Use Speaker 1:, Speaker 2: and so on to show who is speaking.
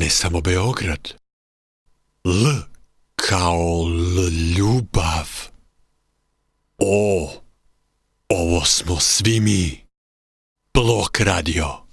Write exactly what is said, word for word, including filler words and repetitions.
Speaker 1: samo Beograd. L kao L ljubav. O, ovo smo svi mi. Blok radio.